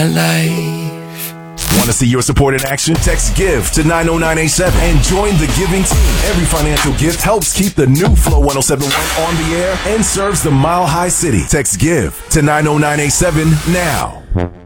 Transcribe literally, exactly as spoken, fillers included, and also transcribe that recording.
life. Want to see your support in action? Text GIVE to nine oh nine eight seven and join the giving team. Every financial gift helps keep the new Flow one oh seven point one on the air and serves the Mile High City. Text GIVE to nine oh nine eight seven now.